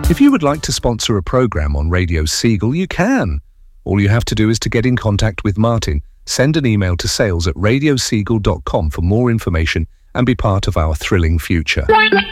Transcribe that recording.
If you would like to sponsor a programme on Radio Seagull, you can. All you have to do is to get in contact with Martin, send an email to sales@radioseagull.com for more information and be part of our thrilling future.